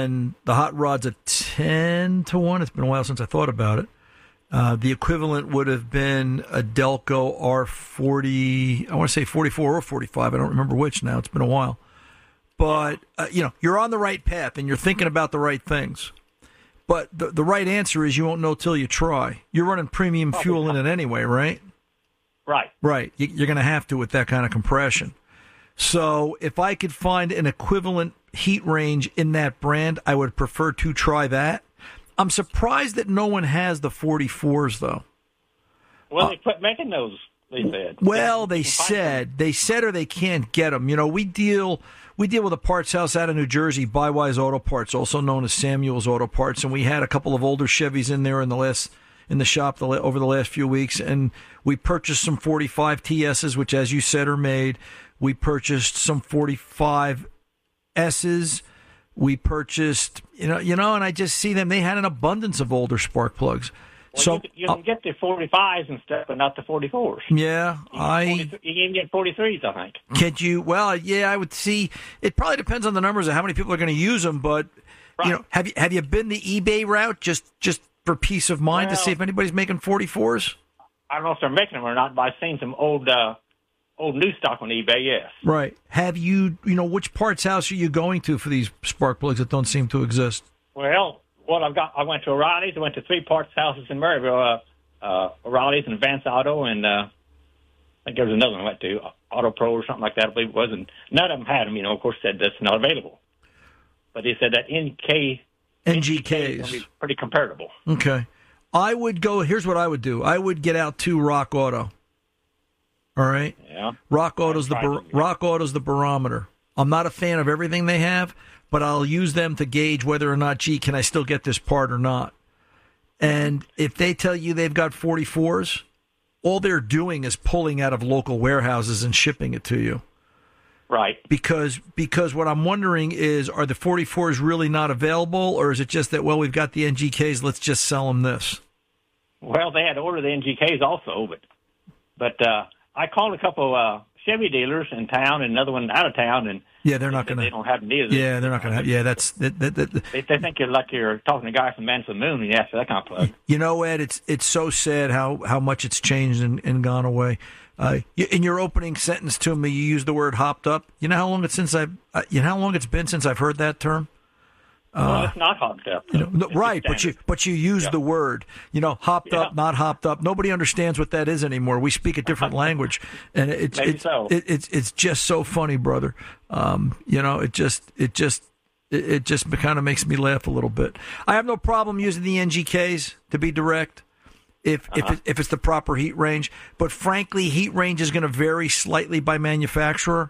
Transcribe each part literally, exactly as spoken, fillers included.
been, the hot rod's a ten to one. It's been a while since I thought about it. Uh, the equivalent would have been a Delco R forty, I want to say forty-four or forty-five. I don't remember which now. It's been a while. But, uh, you know, you're on the right path and you're thinking about the right things. But the, the right answer is you won't know till you try. You're running premium fuel in it anyway, right? Right. Right. You, you're going to have to with that kind of compression. So if I could find an equivalent heat range in that brand, I would prefer to try that. I'm surprised that no one has the forty-fours, though. Well, uh, they quit making those, they said. Well, they said. They said or they can't get them. You know, we deal we deal with a parts house out of New Jersey, Bywise Auto Parts, also known as Samuel's Auto Parts, and we had a couple of older Chevys in there in the last in the shop the, over the last few weeks, and we purchased some forty-five T S's, which, as you said, are made. We purchased some forty-five S's. We purchased, you know, you know, and I just see them. They had an abundance of older spark plugs. Well, so you, you can uh, get the forty-fives and stuff, but not the forty-fours. Yeah, you I. You can even get forty-threes, I think. Could you? Well, yeah, I would see. It probably depends on the numbers of how many people are going to use them. But right. you know, have you have you been the eBay route just just for peace of mind well, to see if anybody's making forty-fours? I don't know if they're making them or not, but I've seen some old. Uh, Old new stock on eBay, yes. Right. Have you, you know, which parts house are you going to for these spark plugs that don't seem to exist? Well, what I've got, I went to O'Reilly's. I went to three parts houses in Maryville, uh, uh, O'Reilly's and Advance Auto, and uh, I think there was another one I went to, Auto Pro or something like that, I believe it was, and none of them had them, you know, of course, said that's not available. But they said that N K, N G Ks. N G Ks will be pretty comparable. Okay. I would go, here's what I would do. I would get out to Rock Auto. All right. Yeah. Rock Auto's the bar- Rock Auto's the barometer. I'm not a fan of everything they have, but I'll use them to gauge whether or not, gee, can I still get this part or not? And if they tell you they've got forty-fours, all they're doing is pulling out of local warehouses and shipping it to you. Right. Because because what I'm wondering is, are the forty-fours really not available, or is it just that, well, we've got the N G Ks, let's just sell them this? Well, they had to order the N G Ks also, but but. uh I called a couple uh, Chevy dealers in town and another one out of town, and yeah, they're not going to. They don't have them either. Yeah, they're not going to have. Yeah, that's that. that, that they, they think you're like you're talking to a guy from Man to the Moon, and you ask for that kind of plug. You know, Ed, it's it's so sad how, how much it's changed and, and gone away. Uh, in your opening sentence to me, you used the word "hopped up." You know how long it's since I've. Uh, you know how long it's been since I've heard that term. Uh, well, it's not hopped up. You know, no, right, but you but you use yeah. the word. You know, hopped yeah. up, not hopped up. Nobody understands what that is anymore. We speak a different language, and it's Maybe it's so. it, it's it's just so funny, brother. Um, you know, it just it just it, it just kind of makes me laugh a little bit. I have no problem using the N G Ks, to be direct, if uh-huh. if it, if it's the proper heat range. But frankly, heat range is going to vary slightly by manufacturer.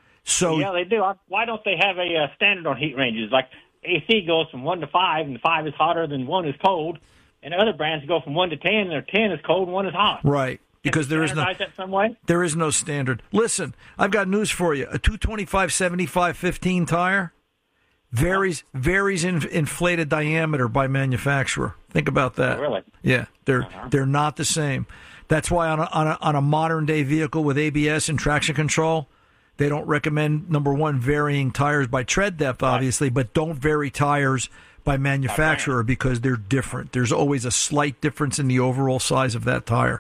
So yeah, they do. Why don't they have a uh, standard on heat ranges like? A C goes from one to five, and five is hotter than one is cold. And other brands go from one to ten, and their ten is cold and one is hot. Right, because there is no that some way? There is no standard. Listen, I've got news for you. A two twenty-five seventy-five fifteen tire varies uh-huh. varies in inflated diameter by manufacturer. Think about that. Oh, really? Yeah, they're uh-huh. they're not the same. That's why on a, on a on a modern day vehicle with A B S and traction control, they don't recommend, number one, varying tires by tread depth, obviously, right. but don't vary tires by manufacturer because they're different. There's always a slight difference in the overall size of that tire.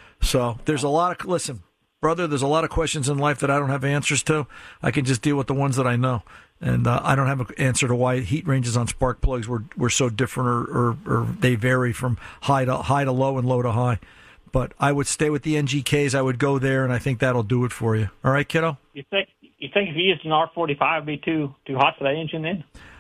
So there's a lot of, listen, brother, there's a lot of questions in life that I don't have answers to. I can just deal with the ones that I know. And uh, I don't have an answer to why heat ranges on spark plugs were, were so different or, or, or they vary from high to high to low and low to high. But I would stay with the N G Ks. I would go there, and I think that'll do it for you. All right, kiddo? You think you think if you used an R forty-five, it'd be too too hot for that engine then?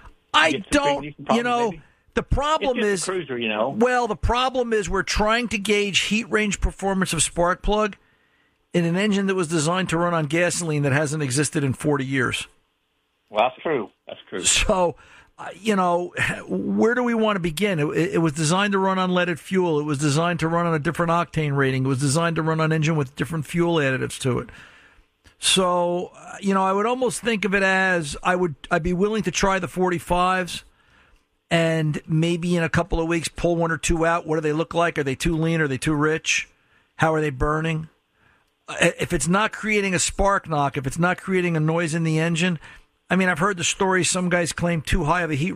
I don't. You know, maybe? the problem it's is a cruiser. You know. Well, the problem is we're trying to gauge heat range performance of spark plug in an engine that was designed to run on gasoline that hasn't existed in forty years. Well, that's true. That's true. So. Uh, you know, where do we want to begin? It, it was designed to run on leaded fuel. It was designed to run on a different octane rating. It was designed to run on an engine with different fuel additives to it. So, uh, you know, I would almost think of it as I would, I'd be willing to try the forty-fives and maybe in a couple of weeks pull one or two out. What do they look like? Are they too lean? Are they too rich? How are they burning? Uh, if it's not creating a spark knock, if it's not creating a noise in the engine, I mean, I've heard the story. Some guys claim too high of a heat